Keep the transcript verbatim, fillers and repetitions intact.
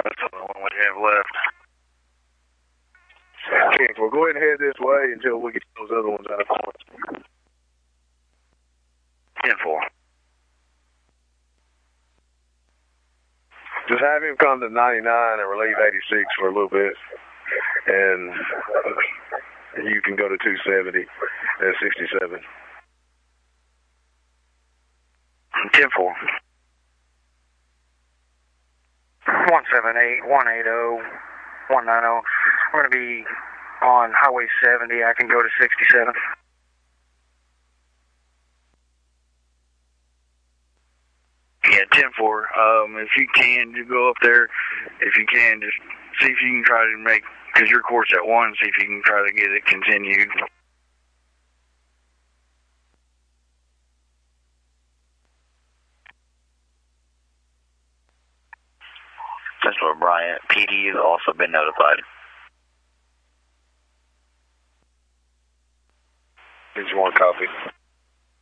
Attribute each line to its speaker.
Speaker 1: That's the only one we have left.
Speaker 2: Okay, we'll go ahead and head this way until we get those other ones out of points.
Speaker 1: ten four.
Speaker 2: Just have him come to ninety-nine and relieve eighty-six for a little bit. And uh, you can go to two seventy and sixty-seven.
Speaker 1: ten four.
Speaker 3: one seven eight, one eight zero, one nine zero. We're going to be on Highway seventy. I can go to sixty-seven.
Speaker 1: Yeah, ten four. Um, if you can, you go up there. If you can, just see if you can try to make, because your course at one, see if you can try to get it continued.
Speaker 4: Central Bryant, P D has also been notified.
Speaker 2: Did you want a copy?